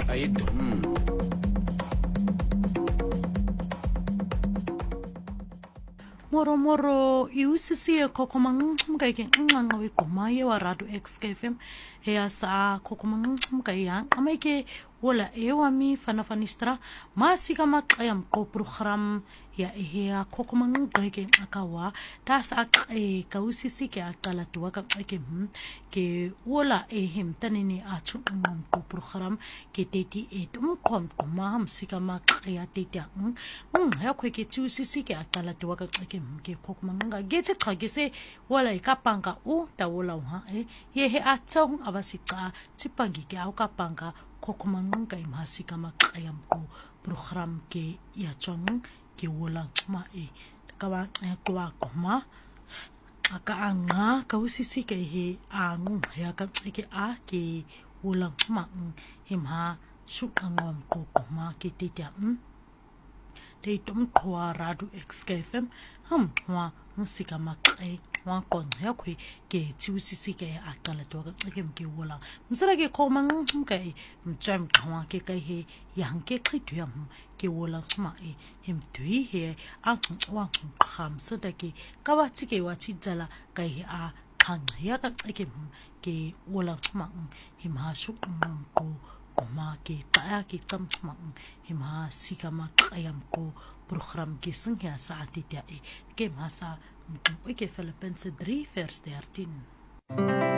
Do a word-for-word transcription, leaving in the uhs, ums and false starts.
ay dum Moro moro iusisi e kokomang mga ikin nga wi kumaye wa radu X K F M e asa kokomang mga yang amay ke wala ewa mi fanafanistra masika makayam ko program ya ehea kokomang mga ikin akawa tas ak e kausisi ke akala tuwa ka ikin ke wala ehim tanini achu ngam ko program ke teti e tum kom kumam sika makaya teti ang mm ya ko ke tiusisi ke akala tuwa ka ikin ke kokomanga getse khagese wala ikapanga u ta wala ha e ye he atso avasika tsipangi ke au kapanga kokomanga imhasika makayam ko program ke ya chong ke wala ma e kawa kwa koma aka anga kausisi ke he angu ya ka ke a ke wala ma imha su angam ko koma ke titia um te tum kwa radu X K F M ham wa musika makai wa kon ya kwe ke tiusisi ke akala to ke ke wala msara ke ko mang ke mjam kwa ke kai he yang ke kai tu yam ke wala ma e him tui he a wa kham sa da ke ka wa chi ke wa chi jala kai he a khang ya ka ke ke wala ma him ha su ko kuma ke kaya ke tsam tsam hima sika makayam ko program ke sengya saat itu e ke masa mungkin ke Philippines three verse thirteen